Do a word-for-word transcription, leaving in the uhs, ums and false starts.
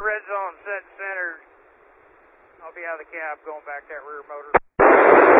Red zone set centered. I'll be out of the cab going back that rear motor.